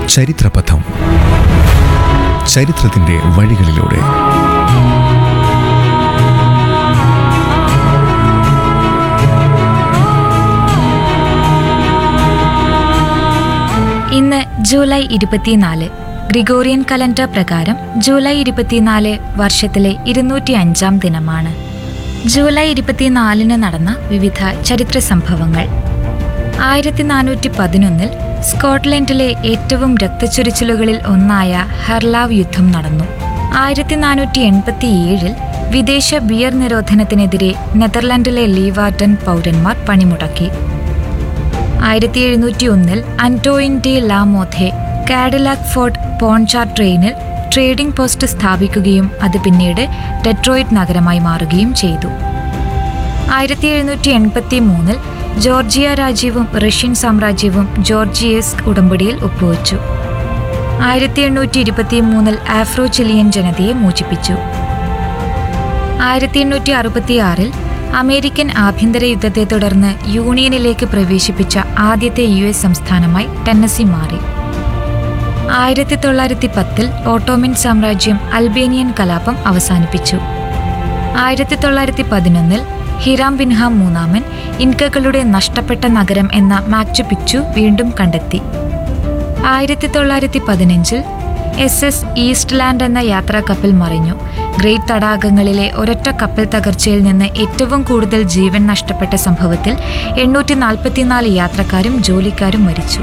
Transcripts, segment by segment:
ചരിത്രപഥം. ചരിത്രത്തിന്റെ വഴികളിലൂടെ ഇന്ന് ജൂലൈ 24. ഗ്രിഗോറിയൻ കലണ്ടർ പ്രകാരം ജൂലൈ 24 വർഷത്തിലെ 205-ാം ദിനമാണ്. ജൂലൈ 24 നടന്ന വിവിധ ചരിത്ര സംഭവങ്ങൾ. 1411 സ്കോട്ട്ലൻഡിലെ ഏറ്റവും രക്തച്ചൊരിച്ചിലുകളിൽ ഒന്നായ ഹർലാവ് യുദ്ധം നടന്നു. 1487 വിദേശ ബിയർ നിരോധനത്തിനെതിരെ നെതർലൻഡിലെ ലീവാർഡൻ പൗരന്മാർ പണിമുടക്കി. 1701 അന്റോയിൻ ഡെ ലാ മോഥെ കാഡിലാക് ഫോർട്ട് പോൺചാർട്ട് ട്രെയിനിൽ ട്രേഡിംഗ് പോസ്റ്റ് സ്ഥാപിക്കുകയും അത് പിന്നീട് ഡെട്രോയിറ്റ് നഗരമായി മാറുകയും ചെയ്തു. 1783 ജോർജിയ രാജ്യവും റഷ്യൻ സാമ്രാജ്യവും ജോർജിയസ് ഉടമ്പടിയിൽ ഒപ്പുവച്ചു. 1823 ആഫ്രോ ചിലിയൻ ജനതയെ മോചിപ്പിച്ചു. 1866 അമേരിക്കൻ ആഭ്യന്തര യുദ്ധത്തെ തുടർന്ന് യൂണിയനിലേക്ക് പ്രവേശിപ്പിച്ച ആദ്യത്തെ US സംസ്ഥാനമായി ടെന്നസി മാറി. 1910 ഓട്ടോമൻ സാമ്രാജ്യം അൽബേനിയൻ കലാപം അവസാനിപ്പിച്ചു. 1911 ഹിരാം ബിൻഹ മൂന്നാമൻ ഇൻകകളുടെ നഷ്ടപ്പെട്ട നഗരം എന്ന മാച്ചു പിക്ചു വീണ്ടും കണ്ടെത്തി. 1915 SS ഈസ്റ്റ് ലാൻഡ് എന്ന യാത്രാ കപ്പൽ മറിഞ്ഞു. ഗ്രേറ്റ് തടാകങ്ങളിലെ ഒരൊറ്റ കപ്പൽ തകർച്ചയിൽ നിന്ന് ഏറ്റവും കൂടുതൽ ജീവൻ നഷ്ടപ്പെട്ട സംഭവത്തിൽ 844 യാത്രക്കാരും ജോലിക്കാരും മരിച്ചു.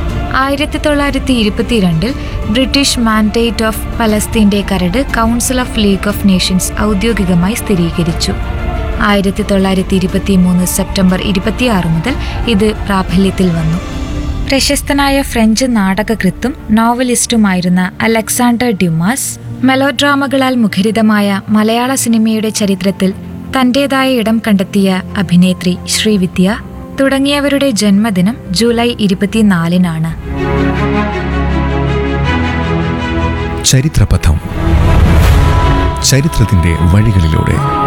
1922 ബ്രിട്ടീഷ് മാൻഡേറ്റ് ഓഫ് പലസ്തീന്റെ കരട് council of league of Nations ഔദ്യോഗികമായി സ്ഥിരീകരിച്ചു. 1923 സെപ്റ്റംബർ 26 മുതൽ ഇത് പ്രാബല്യത്തിൽ വന്നു. പ്രശസ്തനായ ഫ്രഞ്ച് നാടകകൃത്തും നോവലിസ്റ്റുമായിരുന്ന അലക്സാണ്ടർ ഡ്യുമാസ് മെലോഡ്രാമകളാൽ മുഖരിതമായ മലയാള സിനിമയുടെ ചരിത്രത്തിൽ തന്റേതായ ഇടം കണ്ടെത്തിയ അഭിനേത്രി ശ്രീവിദ്യ തുടങ്ങിയവരുടെ ജന്മദിനം ജൂലൈ 24-നാണ്. ചരിത്രപഥം. ചരിത്രത്തിന്റെ വഴികളിലൂടെ